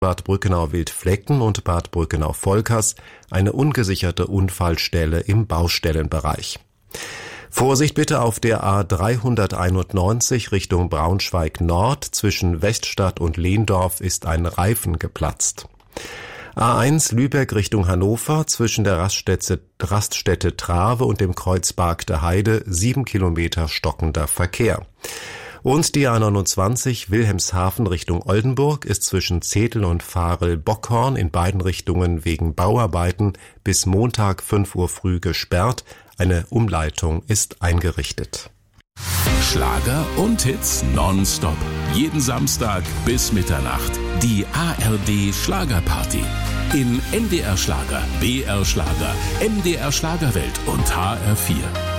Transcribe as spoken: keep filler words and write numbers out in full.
Bad Brückenau-Wildflecken und Bad Brückenau-Volkers eine ungesicherte Unfallstelle im Baustellenbereich. Vorsicht bitte auf der A dreihunderteinundneunzig Richtung Braunschweig Nord. Zwischen Weststadt und Lehndorf ist ein Reifen geplatzt. A eins Lübeck Richtung Hannover, zwischen der Raststätte, Raststätte Trave und dem Kreuz Bargte Heide, sieben Kilometer stockender Verkehr. Und die A neunundzwanzig Wilhelmshaven Richtung Oldenburg ist zwischen Zetel und Varel-Bockhorn in beiden Richtungen wegen Bauarbeiten bis Montag fünf Uhr früh gesperrt. Eine Umleitung ist eingerichtet. Schlager und Hits nonstop. Jeden Samstag bis Mitternacht. Die A R D Schlagerparty. In N D R Schlager, B R Schlager, M D R Schlagerwelt und H R vier.